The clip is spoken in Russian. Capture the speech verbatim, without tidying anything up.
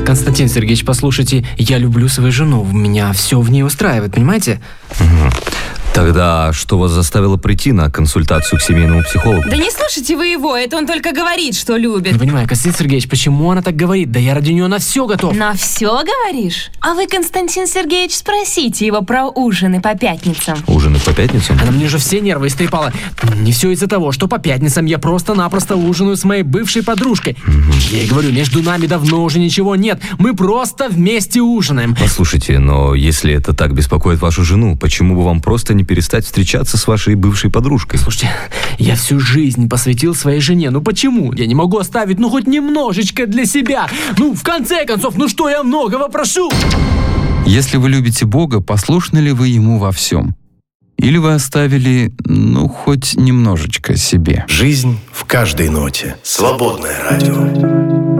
Константин Сергеевич, послушайте, я люблю свою жену, меня все в ней устраивает, понимаете? Угу. Тогда что вас заставило прийти на консультацию к семейному психологу? Да не слушайте вы его, это он только говорит, что любит. Не понимаю, Константин Сергеевич, почему она так говорит? Да я ради нее на все готов. На все говоришь? А вы, Константин Сергеевич, спросите его про ужины по пятницам. Ужины по пятницам? Она мне уже все нервы истрепала. Не все из-за того, что по пятницам я просто-напросто ужинаю с моей бывшей подружкой. Угу. Я ей говорю, между нами давно уже ничего нет. Мы просто вместе ужинаем. Послушайте, но если это так беспокоит вашу жену, почему бы вам просто не перестать встречаться с вашей бывшей подружкой? Слушайте, я всю жизнь посвятил своей жене. Ну почему? Я не могу оставить, ну хоть немножечко для себя. Ну, в конце концов, ну что я многого прошу? Если вы любите Бога, послушны ли вы Ему во всем? Или вы оставили, ну, хоть немножечко себе? Жизнь в каждой ноте. Свободное радио.